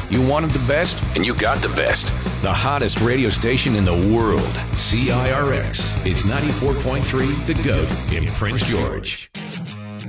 You wanted the best, and you got the best. The hottest radio station in the world. CIRX is 94.3 The GOAT in Prince George.